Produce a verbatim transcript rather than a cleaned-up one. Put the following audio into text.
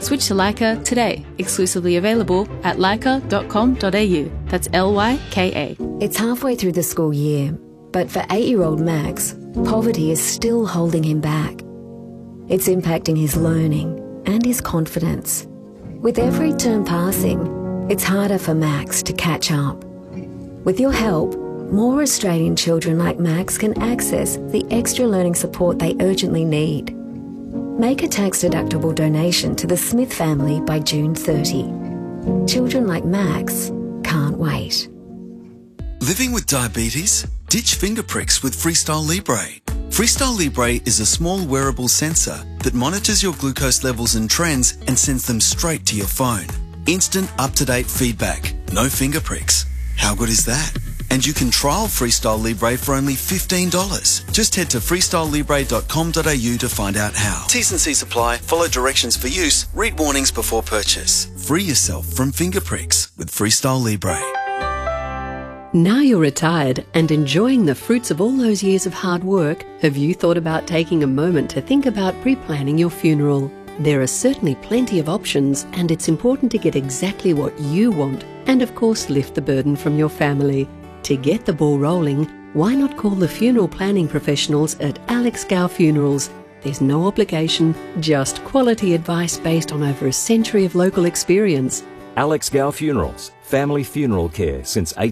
Switch to Leica today, exclusively available at leica dot com dot a u. That's L Y K A. It's halfway through the school year, but for eight-year-old Max, poverty is still holding him back. It's impacting his learning and his confidence. With every term passing, it's harder for Max to catch up. With your help, more Australian children like Max can access the extra learning support they urgently need. Make a tax-deductible donation to the Smith family by June thirtieth. Children like Max can't wait. Living with diabetes? Ditch finger pricks with Freestyle Libre. Freestyle Libre is a small wearable sensor that monitors your glucose levels and trends and sends them straight to your phone. Instant up-to-date feedback. No finger pricks. How good is that? And you can trial Freestyle Libre for only fifteen dollars. Just head to freestyle libre dot com dot a u to find out how. T's and C's apply. Follow directions for use. Read warnings before purchase. Free yourself from finger pricks with Freestyle Libre. Now you're retired and enjoying the fruits of all those years of hard work, have you thought about taking a moment to think about pre-planning your funeral? There are certainly plenty of options, and it's important to get exactly what you want and, of course, lift the burden from your family. To get the ball rolling, why not call the funeral planning professionals at Alex Gow Funerals? There's no obligation, just quality advice based on over a century of local experience. Alex Gow Funerals, family funeral care since